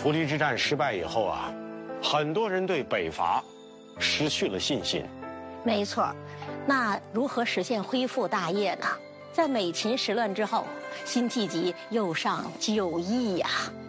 涪陵之战失败以后啊，很多人对北伐失去了信心。 没错，那如何实现恢复大业呢？在美秦时乱之后，辛弃疾又上9议呀。